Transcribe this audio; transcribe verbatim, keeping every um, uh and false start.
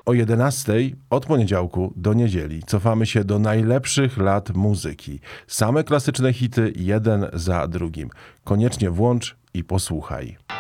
o jedenastej od poniedziałku do niedzieli cofamy się do najlepszych lat muzyki. Same klasyczne hity, jeden za drugim. Koniecznie włącz i posłuchaj.